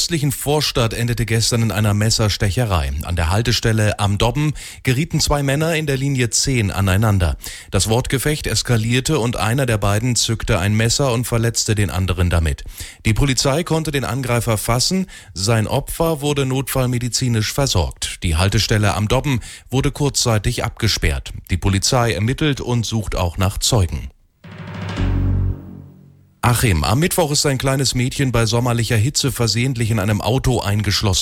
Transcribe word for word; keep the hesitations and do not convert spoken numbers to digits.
östlichen Vorstadt endete gestern in einer Messerstecherei. An der Haltestelle Am Dobben gerieten zwei Männer in der Linie zehn aneinander. Das Wortgefecht eskalierte und einer der beiden zückte ein Messer und verletzte den anderen damit. Die Polizei konnte den Angreifer fassen. Sein Opfer wurde notfallmedizinisch versorgt. Die Haltestelle Am Dobben wurde kurzzeitig abgesperrt. Die Polizei ermittelt und sucht auch nach Zeugen. Achim, am Mittwoch ist ein kleines Mädchen bei sommerlicher Hitze versehentlich in einem Auto eingeschlossen